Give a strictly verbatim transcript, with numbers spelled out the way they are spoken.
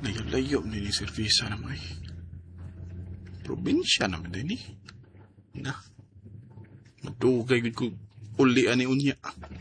Layo-layo ni ni servisa naman eh. Probinsya naman din eh. Na, madugay ko uli ani unya.